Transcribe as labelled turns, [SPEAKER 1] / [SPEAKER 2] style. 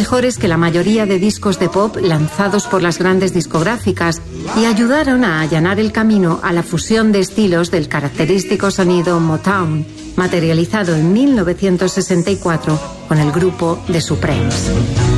[SPEAKER 1] mejores que la mayoría de discos de pop lanzados por las grandes discográficas y ayudaron a allanar el camino a la fusión de estilos del característico sonido Motown, materializado en 1964 con el grupo The Supremes.